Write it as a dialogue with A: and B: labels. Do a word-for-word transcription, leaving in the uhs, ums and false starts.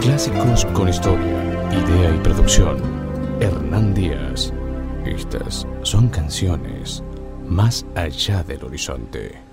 A: Clásicos con historia, idea y producción. Hernán Díaz. Estas son canciones más allá del horizonte.